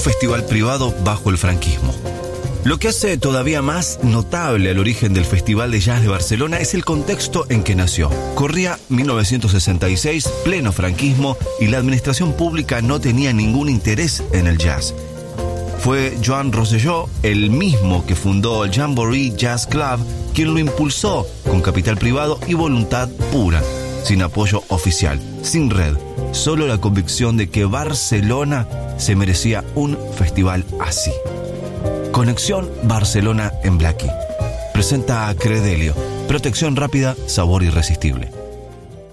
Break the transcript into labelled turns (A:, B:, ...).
A: festival privado bajo el franquismo. Lo que hace todavía más notable el origen del Festival de Jazz de Barcelona es el contexto en que nació. Corría 1966, pleno franquismo, y la administración pública no tenía ningún interés en el jazz. Fue Joan Rosselló, el mismo que fundó el Jamboree Jazz Club, quien lo impulsó con capital privado y voluntad pura, sin apoyo oficial, sin red, solo la convicción de que Barcelona se merecía un festival así. Conexión Barcelona en Blackie. Presenta a Credelio. Protección rápida, sabor irresistible.